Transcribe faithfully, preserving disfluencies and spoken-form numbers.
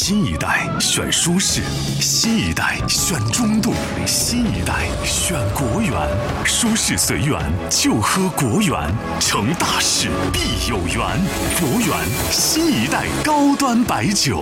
新一代选舒适，新一代选中度，新一代选国源。舒适随缘，就喝国源。成大事必有缘，国源新一代高端白酒。